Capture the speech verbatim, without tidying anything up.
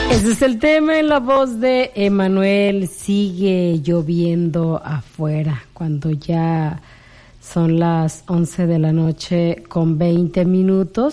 Ese es el tema en la voz de Emanuel. Sigue lloviendo afuera cuando ya son las once de la noche con veinte minutos.